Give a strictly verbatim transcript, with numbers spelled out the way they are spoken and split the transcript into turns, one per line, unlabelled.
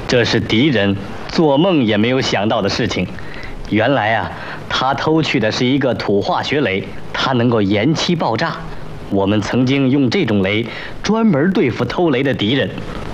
这是敌人做梦也没有想到的事情。原来啊，他偷去的是一个土化学雷，它能够延期爆炸。我们曾经用这种雷专门对付偷雷的敌人。